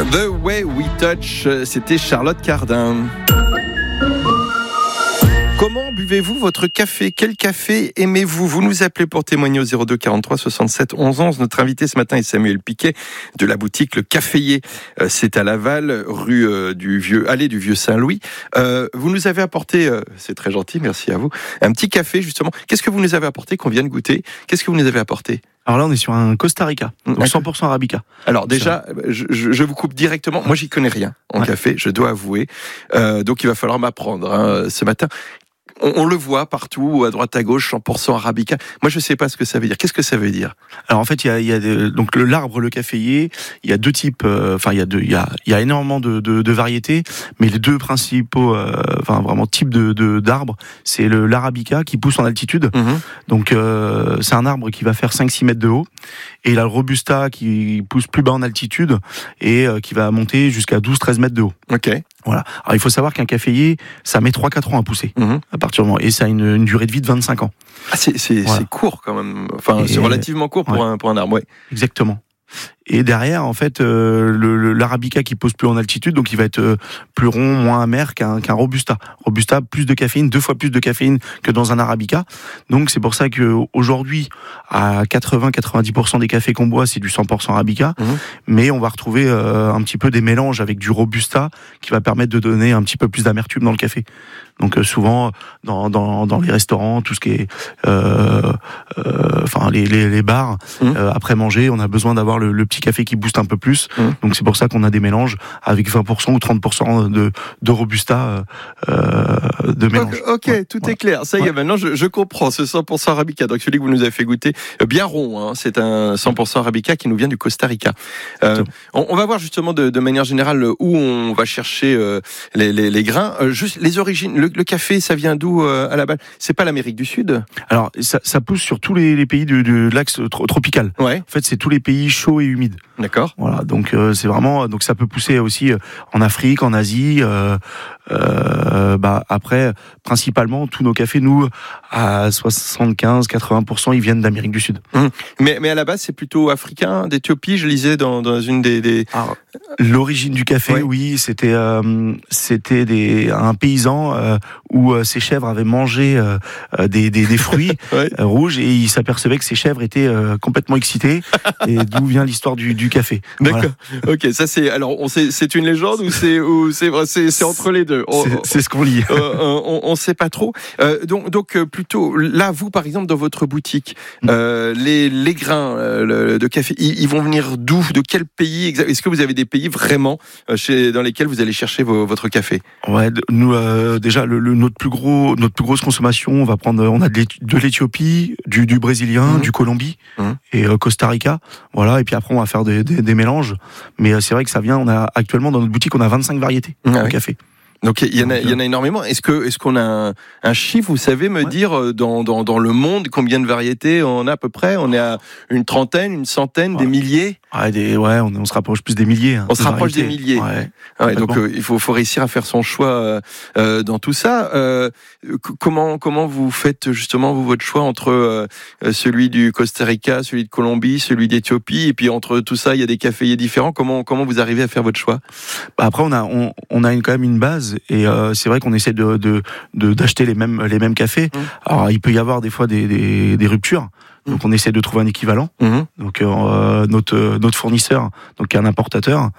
The Way We Touch, c'était Charlotte Cardin. Comment buvez-vous votre café ? Quel café aimez-vous ? Vous nous appelez pour témoigner au 02 43 67 11 11. Notre invité ce matin est Samuel Piquet de la boutique Le Caféier. C'est à Laval, allée du Vieux Saint-Louis. Vous nous avez apporté, c'est très gentil, merci à vous, un petit café justement. Qu'est-ce que vous nous avez apporté qu'on vient de goûter ? Qu'est-ce que vous nous avez apporté ? Alors là, on est sur un Costa Rica, donc 100% Arabica. Alors déjà, je vous coupe directement. Moi, j'y connais rien en café, je dois avouer. Donc, il va falloir m'apprendre ce matin. On le voit partout, à droite à gauche, 100% Arabica. Moi, je sais pas ce que ça veut dire. Qu'est-ce que ça veut dire ? Alors en fait, il y a donc l'arbre, le caféier. Il y a deux types. Il y a énormément de variétés, mais les deux principaux, vraiment types d'arbres, c'est l'Arabica qui pousse en altitude. Donc c'est un arbre qui va faire 5-6 mètres de haut, et il a le Robusta qui pousse plus bas en altitude et qui va monter jusqu'à 12-13 mètres de haut. Ok. Voilà. Alors il faut savoir qu'un caféier, ça met 3-4 ans à pousser, à partir du moment, et ça a une durée de vie de 25 ans. Ah, c'est court quand même. Enfin, c'est relativement court pour un arbre, ouais. Exactement. Et derrière, en fait, l'Arabica qui pose plus en altitude, donc il va être plus rond, moins amer qu'un Robusta. Robusta, plus de caféine, 2 fois plus de caféine que dans un Arabica. Donc c'est pour ça que aujourd'hui, à 80-90% des cafés qu'on boit, c'est du 100% Arabica. Mais on va retrouver un petit peu des mélanges avec du Robusta qui va permettre de donner un petit peu plus d'amertume dans le café. Donc souvent dans les restaurants, tout ce qui est les bars, après manger, on a besoin d'avoir le petit café qui booste un peu plus. Donc c'est pour ça qu'on a des mélanges avec 20% ou 30% de Robusta de mélange. Ok, tout est clair. Ça y est, maintenant je comprends. Ce 100% Arabica, donc celui que vous nous avez fait goûter, bien rond, c'est un 100% Arabica qui nous vient du Costa Rica. On va voir justement de manière générale où on va chercher les grains. Juste les origines. Le café, ça vient d'où à la base ? C'est pas l'Amérique du Sud ? Alors ça pousse sur tous les pays de l'axe tropical. Ouais. En fait, c'est tous les pays chauds et humides. D'accord. Voilà, donc c'est vraiment, donc ça peut pousser aussi en Afrique, en Asie. Après, principalement, tous nos cafés, nous, à 75-80%, ils viennent d'Amérique du Sud. Mais à la base, c'est plutôt africain, d'Éthiopie. Je lisais dans une des... Alors, l'origine du café, oui, c'était un paysan où ses chèvres avaient mangé des fruits rouges, et il s'apercevait que ses chèvres étaient complètement excitées, et d'où vient l'histoire du café. D'accord. Voilà. Ok, ça c'est. Alors, c'est une légende ou c'est vrai, c'est entre les deux. C'est ce qu'on lit. On sait pas trop. Donc plutôt là, vous par exemple dans votre boutique, les grains de café, ils vont venir d'où ? De quel pays ? Est-ce que vous avez des pays vraiment dans lesquels vous allez chercher votre café ? Ouais, nous déjà notre plus grosse consommation, on a de l'Éthiopie, du brésilien, du Colombie et Costa Rica. Voilà, et puis après on va faire des mélanges. Mais c'est vrai que ça vient. On a actuellement dans notre boutique, on a 25 variétés de café. Donc il y en a énormément. Est-ce qu'on a un chiffre, vous savez me dire dans le monde combien de variétés on a à peu près ? On est à une trentaine, une centaine, des milliers ? On se rapproche plus des milliers. On se rapproche des milliers. Donc il faut réussir à faire son choix dans tout ça. Comment vous faites justement votre choix entre celui du Costa Rica, celui de Colombie, celui d'Éthiopie, et puis entre tout ça il y a des caféiers différents. Comment vous arrivez à faire votre choix ? Après on a quand même une base, et c'est vrai qu'on essaie d'acheter les mêmes cafés. Alors il peut y avoir des fois des ruptures. Donc on essaie de trouver un équivalent. Donc notre fournisseur, donc un importateur,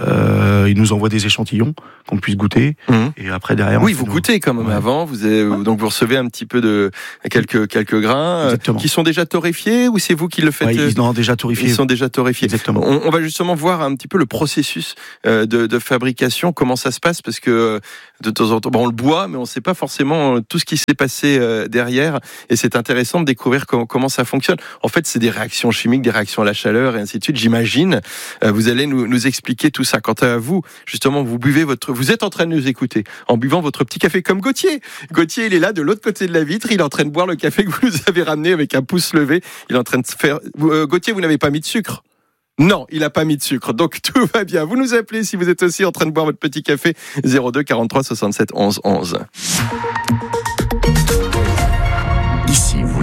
il nous envoie des échantillons qu'on puisse goûter. Et après derrière. Oui, vous goûtez quand même avant. Donc vous recevez un petit peu de quelques grains qui sont déjà torréfiés, ou c'est vous qui le faites ? Ils sont déjà torréfiés. Ils sont déjà torréfiés. Exactement. On va justement voir un petit peu le processus de fabrication, comment ça se passe, parce que de temps en temps, on le boit, mais on ne sait pas forcément tout ce qui s'est passé derrière. Et c'est intéressant de découvrir comment ça fonctionne. En fait, c'est des réactions chimiques, des réactions à la chaleur et ainsi de suite. J'imagine. Vous allez nous expliquer tout ça. Quant à vous, justement, vous êtes en train de nous écouter en buvant votre petit café comme Gauthier. Gauthier, il est là de l'autre côté de la vitre. Il est en train de boire le café que vous nous avez ramené avec un pouce levé. Il est en train de faire. Gauthier, vous n'avez pas mis de sucre ? Non, il n'a pas mis de sucre, donc tout va bien. Vous nous appelez si vous êtes aussi en train de boire votre petit café. 02 43 67 11 11. Ici, vous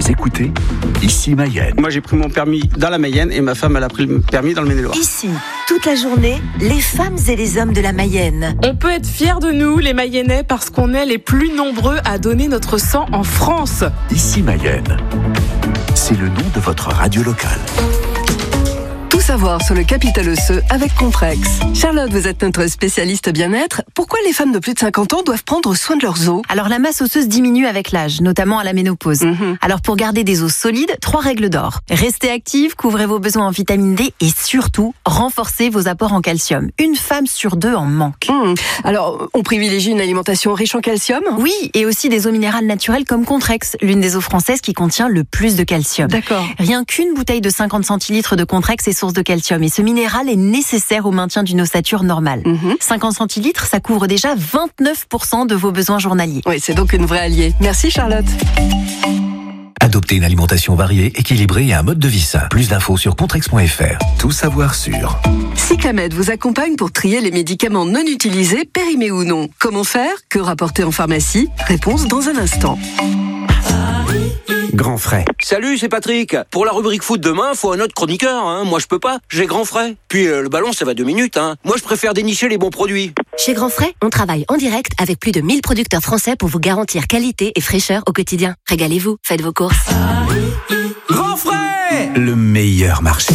Vous écoutez Ici Mayenne. Moi j'ai pris mon permis dans la Mayenne et ma femme elle a pris le permis dans le Maine-et-Loire. Ici, toute la journée, les femmes et les hommes de la Mayenne. On peut être fiers de nous, les Mayennais, parce qu'on est les plus nombreux à donner notre sang en France. Ici Mayenne. C'est le nom de votre radio locale. Tout savoir sur le capital osseux avec Comprex. Charlotte, vous êtes notre spécialiste bien-être. Pourquoi les femmes de plus de 50 ans doivent prendre soin de leurs os ? Alors la masse osseuse diminue avec l'âge, notamment à la ménopause. Alors pour garder des os solides, 3 règles d'or. Restez active, couvrez vos besoins en vitamine D et surtout, renforcez vos apports en calcium. Une femme sur 2 en manque. Alors, on privilégie une alimentation riche en calcium ? Oui, et aussi des eaux minérales naturelles comme Contrex, l'une des eaux françaises qui contient le plus de calcium. D'accord. Rien qu'une bouteille de 50 centilitres de Contrex est source de calcium et ce minéral est nécessaire au maintien d'une ossature normale. 50 centilitres, ça couvre déjà 29% de vos besoins journaliers. Oui, c'est donc une vraie alliée. Merci Charlotte. Adoptez une alimentation variée, équilibrée et un mode de vie sain. Plus d'infos sur contrex.fr. Tout savoir sur Cyclamed vous accompagne pour trier les médicaments non utilisés, périmés ou non. Comment faire ? Que rapporter en pharmacie ? Réponse dans un instant. Grand frais. Salut, c'est Patrick. Pour la rubrique foot demain, faut un autre chroniqueur. Moi, je peux pas. J'ai Grand frais. Puis le ballon, ça va 2 minutes. Moi, je préfère dénicher les bons produits. Chez Grand frais, on travaille en direct avec plus de 1000 producteurs français pour vous garantir qualité et fraîcheur au quotidien. Régalez-vous, faites vos courses. Grand frais, le meilleur marché.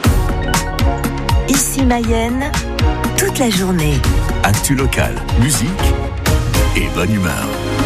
Ici Mayenne, toute la journée. Actu locale, musique et bonne humeur.